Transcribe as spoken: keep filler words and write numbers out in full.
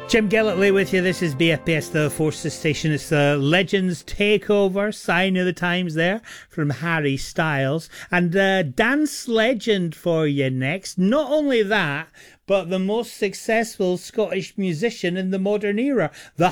Jim Gillitley with you. This is B F B S, the Forces Station. It's the Legends Takeover, sign of the times there from Harry Styles. And uh, dance legend for you next. Not only that, but the most successful Scottish musician in the modern era, the